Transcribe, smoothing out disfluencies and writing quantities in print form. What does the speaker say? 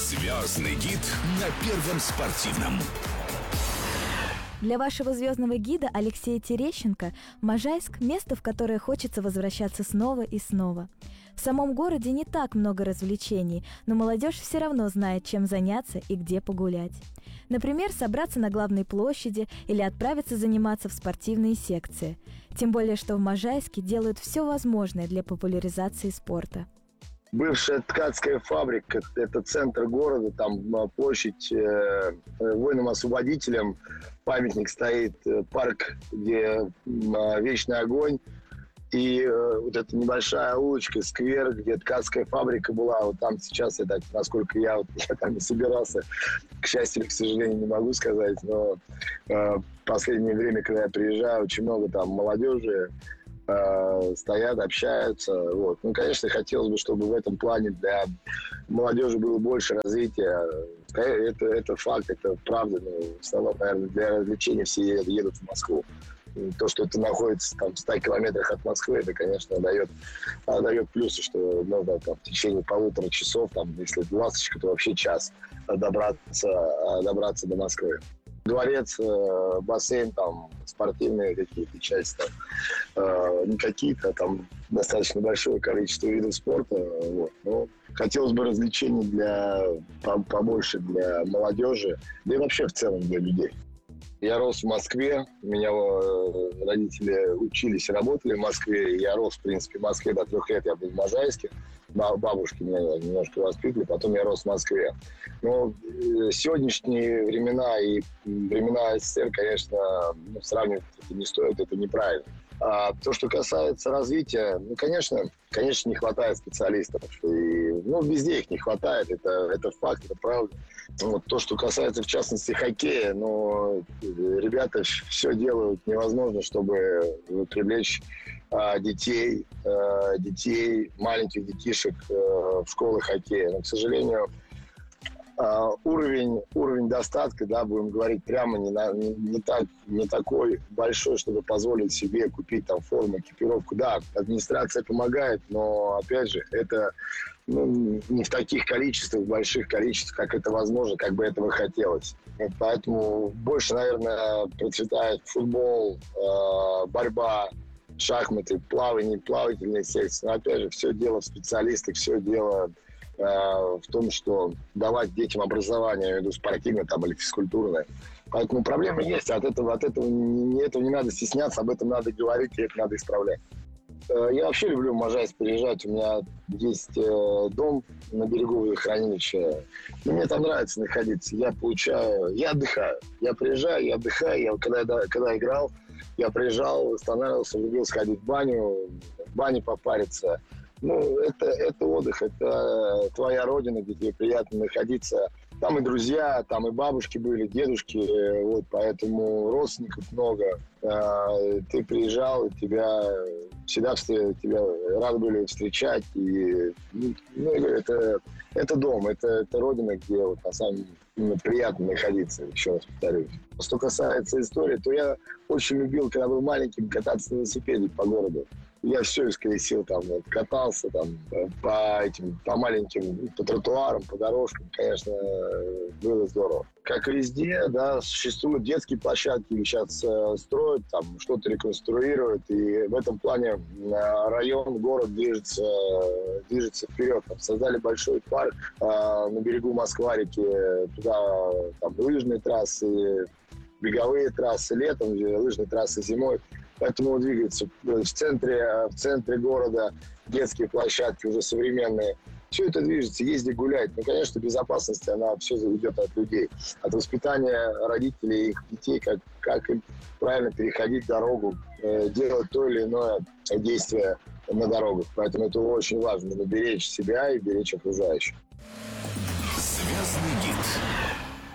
Звездный гид на Первом спортивном. Для вашего звездного гида Алексея Терещенко Можайск – место, в которое хочется возвращаться снова и снова. В самом городе не так много развлечений, но молодежь все равно знает, чем заняться и где погулять. Например, собраться на главной площади или отправиться заниматься в спортивные секции. Тем более, что в Можайске делают все возможное для популяризации спорта. Бывшая ткацкая фабрика – это центр города, там площадь воинам-освободителям, памятник стоит, парк, где вечный огонь, и вот эта небольшая улочка, сквер, где ткацкая фабрика была, вот там сейчас, насколько я там не собирался, к счастью или к сожалению, не могу сказать, но в последнее время, когда я приезжаю, очень много там молодежи, стоят, общаются. Вот. Ну, конечно, хотелось бы, чтобы в этом плане для молодежи было больше развития. Это факт, это правда. Но в основном, наверное, для развлечения все едут в Москву. И то, что это находится там, в 100 километрах от Москвы, это, конечно, дает плюсы, что можно там, в течение 1,5 часов, там, если ласточка, то вообще час добраться до Москвы. Дворец, бассейн, там, спортивные какие-то части, там, не какие-то, там достаточно большое количество видов спорта. Вот. Но хотелось бы развлечений побольше для молодежи, да и вообще в целом для людей. Я рос в Москве, у меня родители учились и работали в Москве. Я рос, в принципе, в Москве до 3 лет, я был в Можайске. Бабушки меня немножко воспитывали, потом я рос в Москве. Но сегодняшние времена и времена СССР, конечно, сравнивать это не стоит, это неправильно. А то, что касается развития, конечно, не хватает специалистов. Везде их не хватает, это факт, это правда. Вот то, что касается, в частности, хоккея, ребята все делают невозможно, чтобы привлечь детей, маленьких детишек в школы хоккея. Но, к сожалению, уровень достатка, будем говорить прямо, не такой большой, чтобы позволить себе купить там форму, экипировку. Да, администрация помогает, но, опять же, это не в таких количествах, больших количествах, как это возможно, как бы этого хотелось. И поэтому больше, наверное, процветает футбол, борьба, шахматы, плавательные секции. Но, опять же, все дело в специалистах, все дело в том, что давать детям образование, я имею в виду спортивное или физкультурное. Поэтому проблемы есть, от этого не надо стесняться, об этом надо говорить, и это надо исправлять. Я вообще люблю в Можайск приезжать, у меня есть дом на берегу водохранилища, и мне там нравится находиться, я отдыхаю, я приезжаю, я отдыхаю, когда играл, я приезжал, останавливался, любил сходить в бане попариться. Это отдых, это твоя родина, где тебе приятно находиться. Там и друзья, там и бабушки были, дедушки, поэтому родственников много. Ты приезжал, и тебя рады были встречать. И, это дом, это родина, где на самом деле приятно находиться, еще раз повторюсь. Что касается истории, то я очень любил, когда был маленьким, кататься на велосипеде по городу. Я все исколесил, катался по маленьким, по тротуарам, по дорожкам, конечно, было здорово. Как и везде, существуют детские площадки, их сейчас строят, что-то реконструируют, и в этом плане район, город движется вперед. Создали большой парк на берегу Москва-реки, туда лыжные трассы, беговые трассы летом, лыжные трассы зимой. Поэтому двигается в центре города, детские площадки уже современные. Все это движется, езди гулять. Конечно, безопасность, она все заведет от людей. От воспитания родителей и их детей, как им правильно переходить дорогу, делать то или иное действие на дорогах. Поэтому это очень важно. Надо беречь себя и беречь окружающих. Звездный гид.